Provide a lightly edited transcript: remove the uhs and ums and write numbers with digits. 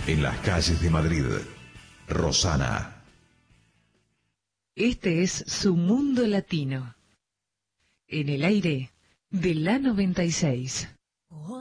En las calles de Madrid, Rosana. Este es su mundo latino. En el aire de la 96.